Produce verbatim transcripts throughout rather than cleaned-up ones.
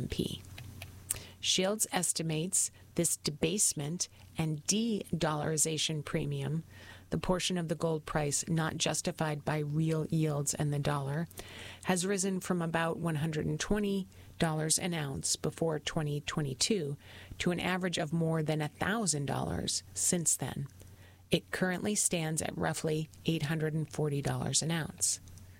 M P. Shields estimates this debasement and de-dollarization premium, the portion of the gold price not justified by real yields and the dollar, has risen from about one hundred twenty dollars an ounce before twenty twenty-two to an average of more than one thousand dollars since then. It currently stands at roughly eight hundred forty dollars an ounce.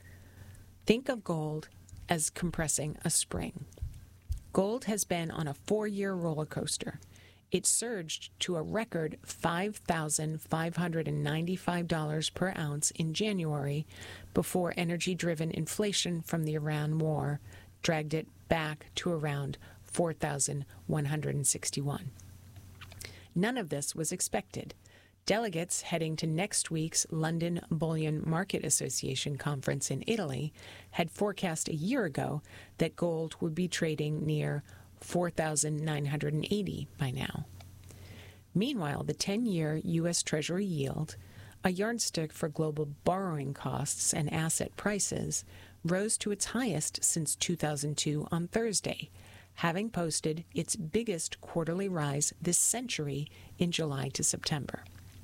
Think of gold as compressing a spring. Gold has been on a four-year roller coaster. It surged to a record five thousand five hundred ninety-five dollars per ounce in January before energy-driven inflation from the Iran war dragged it back to around four thousand one hundred sixty-one dollars. None of this was expected. Delegates heading to next week's London Bullion Market Association conference in Italy had forecast a year ago that gold would be trading near four thousand nine hundred eighty dollars by now. Meanwhile, the ten-year U S Treasury yield, a yardstick for global borrowing costs and asset prices, rose to its highest since two thousand two on Thursday, having posted its biggest quarterly rise this century in July to September.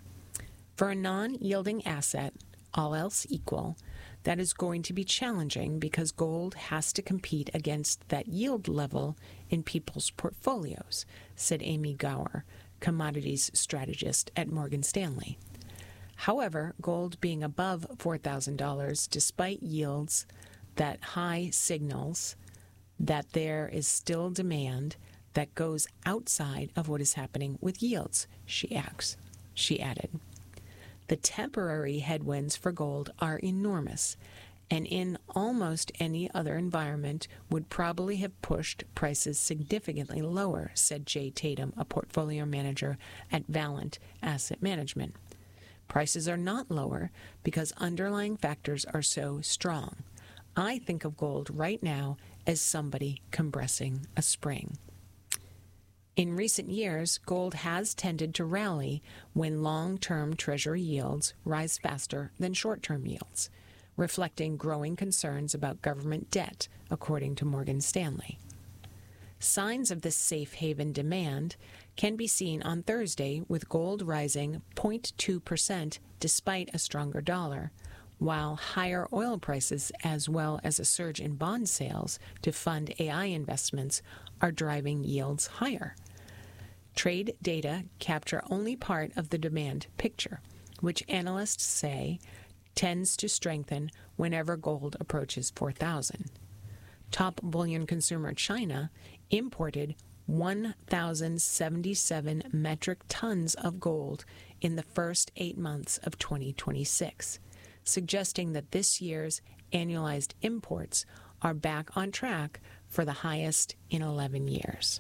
For a non-yielding asset, all else equal, that is going to be challenging because gold has to compete against that yield level in people's portfolios, said Amy Gower, commodities strategist at Morgan Stanley. However, gold being above four thousand dollars despite yields that high signals that there is still demand that goes outside of what is happening with yields, she acts, she added. The temporary headwinds for gold are enormous, and in almost any other environment would probably have pushed prices significantly lower, said Jay Tatum, a portfolio manager at Valiant Asset Management. Prices are not lower because underlying factors are so strong. I think of gold right now as somebody compressing a spring. In recent years, gold has tended to rally when long-term Treasury yields rise faster than short-term yields, reflecting growing concerns about government debt, according to Morgan Stanley. Signs of this safe haven demand can be seen on Thursday, with gold rising zero point two percent despite a stronger dollar, while higher oil prices as well as a surge in bond sales to fund A I investments are driving yields higher. Trade data capture only part of the demand picture, which analysts say tends to strengthen whenever gold approaches four thousand. Top bullion consumer China imported one thousand seventy-seven metric tons of gold in the first eight months of twenty twenty-six, suggesting that this year's annualized imports are back on track for the highest in eleven years.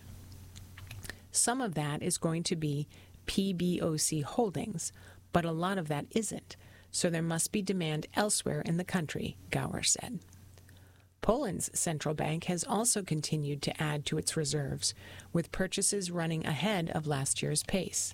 Some of that is going to be P B O C holdings, but a lot of that isn't, so there must be demand elsewhere in the country, Gower said. Poland's central bank has also continued to add to its reserves, with purchases running ahead of last year's pace.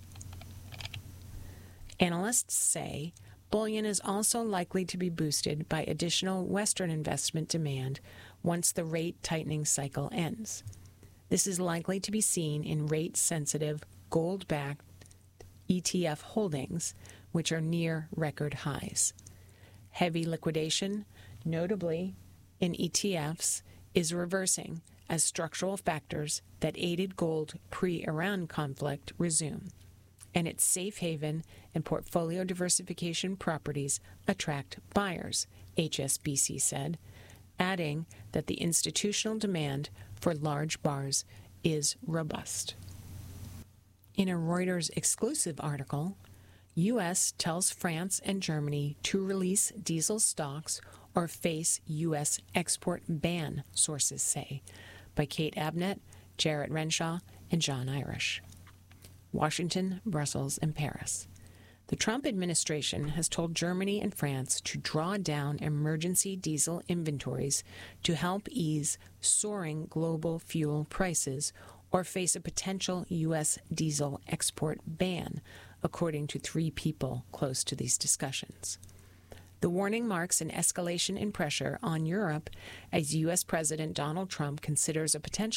Analysts say bullion is also likely to be boosted by additional Western investment demand once the rate tightening cycle ends. This is likely to be seen in rate-sensitive, gold-backed E T F holdings, which are near record highs. Heavy liquidation, notably in E T Fs, is reversing as structural factors that aided gold pre-Iran conflict resume, and its safe haven and portfolio diversification properties attract buyers, H S B C said, adding that the institutional demand for large bars is robust. In a Reuters exclusive article, U S tells France and Germany to release diesel stocks or face U S export ban, sources say, by Kate Abnett, Jarrett Renshaw, and John Irish. Washington, Brussels, and Paris. The Trump administration has told Germany and France to draw down emergency diesel inventories to help ease soaring global fuel prices or face a potential U S diesel export ban, according to three people close to these discussions. The warning marks an escalation in pressure on Europe as U S President Donald Trump considers a potential